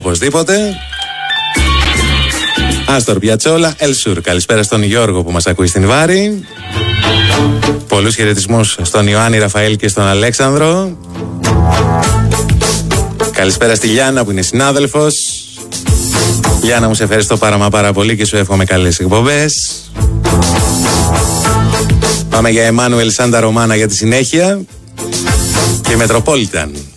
Οπωσδήποτε. Άστορ Πιατσόλα, Ελσουρ. Καλησπέρα στον Γιώργο που μας ακούει στην Βάρη. Πολλούς χαιρετισμούς στον Ιωάννη Ραφαήλ και στον Αλέξανδρο. Καλησπέρα στη Λιάννα που είναι συνάδελφος. Λιάννα, μου σε ευχαριστώ πάρα πολύ και σου εύχομαι καλές εκπομπές. Πάμε για Εμμάνουελ Σάντα Ρωμάνα για τη συνέχεια. Και Μετροπόλιταν.